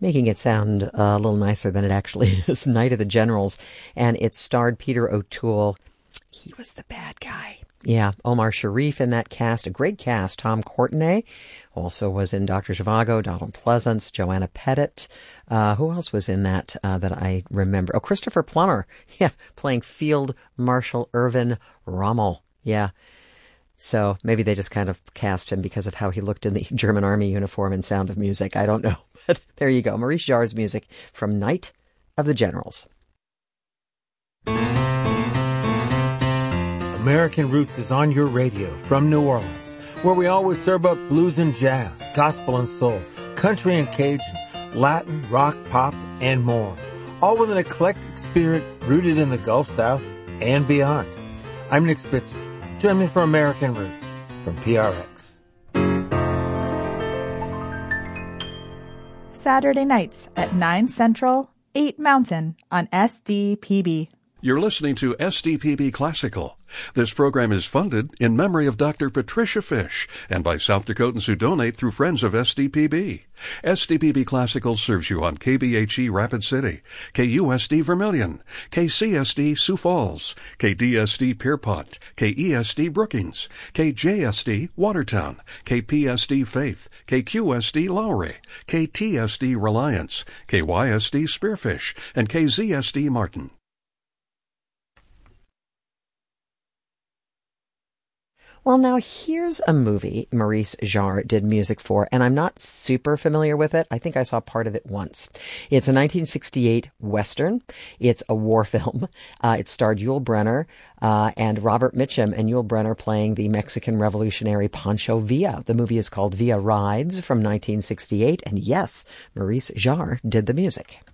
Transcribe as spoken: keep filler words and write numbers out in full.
making it sound uh, a little nicer than it actually is. Night of the Generals, and it starred Peter O'Toole. He was the bad guy. Yeah, Omar Sharif in that cast, a great cast. Tom Courtenay also was in Doctor Zhivago, Donald Pleasance, Joanna Pettit. Uh, who else was in that uh, that I remember? Oh, Christopher Plummer, yeah, playing Field Marshal Irvin Rommel. Yeah. So maybe they just kind of cast him because of how he looked in the German army uniform in Sound of Music. I don't know. But there you go. Maurice Jarre's music from Night of the Generals. American Roots is on your radio from New Orleans, where we always serve up blues and jazz, gospel and soul, country and Cajun, Latin, rock, pop, and more. All with an eclectic spirit rooted in the Gulf South and beyond. I'm Nick Spitzer. Join me for American Roots from P R X. Saturday nights at nine Central, eight Mountain on S D P B. You're listening to S D P B Classical. This program is funded in memory of Doctor Patricia Fish and by South Dakotans who donate through Friends of S D P B. S D P B Classical serves you on K B H E Rapid City, K U S D Vermilion, K C S D Sioux Falls, K D S D Pierpont, K E S D Brookings, K J S D Watertown, K P S D Faith, K Q S D Lowry, K T S D Reliance, K Y S D Spearfish, and K Z S D Martin. Well, now here's a movie Maurice Jarre did music for, and I'm not super familiar with it. I think I saw part of it once. It's a nineteen sixty-eight Western. It's a war film. Uh, it starred Yul Brynner uh, and Robert Mitchum, and Yul Brynner playing the Mexican revolutionary Pancho Villa. The movie is called Villa Rides from nineteen sixty-eight, and yes, Maurice Jarre did the music.